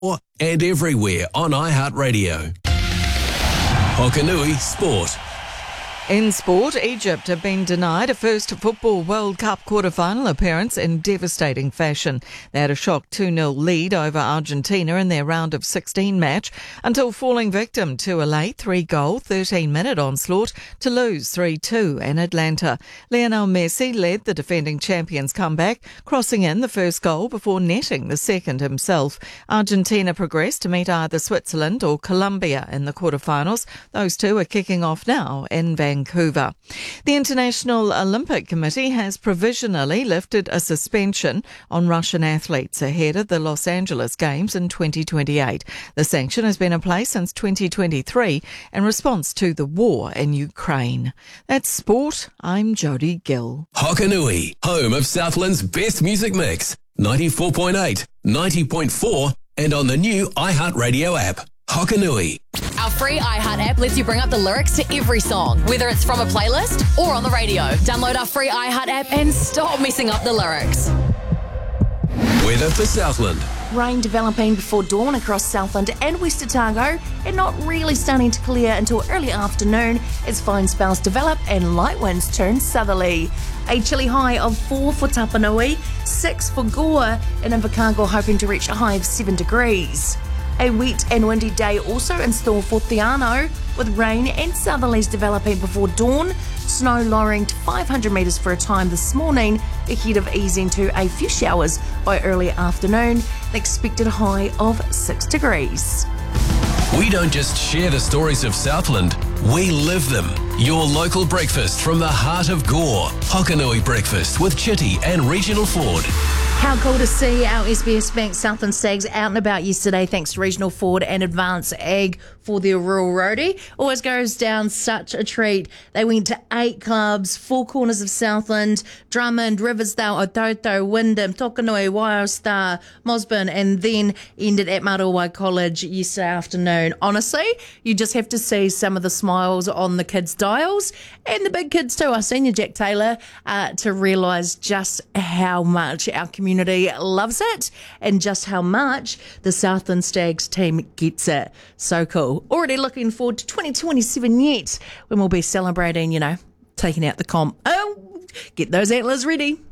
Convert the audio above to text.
and everywhere on iHeartRadio. Hokanui Sport. In sport, Egypt have been denied a first Football World Cup quarter-final appearance in devastating fashion. They had a shock 2-0 lead over Argentina in their round of 16 match until falling victim to a late 3-goal, 13-minute onslaught to lose 3-2 in Atlanta. Lionel Messi led the defending champions' comeback, crossing in the first goal before netting the second himself. Argentina progressed to meet either Switzerland or Colombia in the quarter-finals. Those two are kicking off now in Vancouver. The International Olympic Committee has provisionally lifted a suspension on Russian athletes ahead of the Los Angeles Games in 2028. The sanction has been in place since 2023 in response to the war in Ukraine. That's sport. I'm Jodie Gill. Hokanui, home of Southland's best music mix. 94.8, 90.4 and on the new iHeartRadio app. Hokanui. Our free iHeart app lets you bring up the lyrics to every song, whether it's from a playlist or on the radio. Download our free iHeart app and stop messing up the lyrics. Weather for Southland. Rain developing before dawn across Southland and West Otago, and not really starting to clear until early afternoon as fine spells develop and light winds turn southerly. A chilly high of 4 for Tapanui, 6 for Gore, and Invercargill hoping to reach a high of 7 degrees. A wet and windy day also in store for Theano, with rain and southerlies developing before dawn, snow lowering to 500 metres for a time this morning, ahead of easing to a few showers by early afternoon, an expected high of 6 degrees. We don't just share the stories of Southland, we live them. Your local breakfast from the heart of Gore. Hokanui Breakfast with Chitty and Regional Ford. How cool to see our SBS Bank Southland Stags out and about yesterday, thanks to Regional Ford and Advance Ag for their rural roadie. Always goes down such a treat. They went to 8 clubs, 4 corners of Southland, Drummond, Riversdale, Ototo, Wyndham, Tokanui, Waiostar, Mosburn, and then ended at Marawai College yesterday afternoon. Honestly, you just have to see some of the smiles on the kids' dials and the big kids too. Our senior Jack Taylor to realise just how much our community loves it and just how much the Southland Stags team gets it. So cool. Already looking forward to 2027 yet when we'll be celebrating, taking out the comp. Oh, get those antlers ready.